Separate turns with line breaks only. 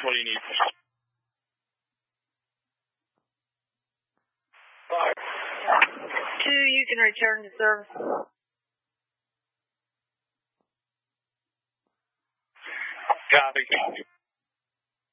What do you need?
2, you can return to service.
Copy.